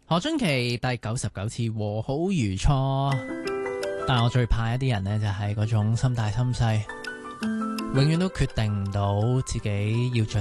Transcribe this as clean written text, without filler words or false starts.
何春琪第99次和好如初，但我最怕一啲人呢，就係嗰種心大心細，永遠都決定唔到自己要着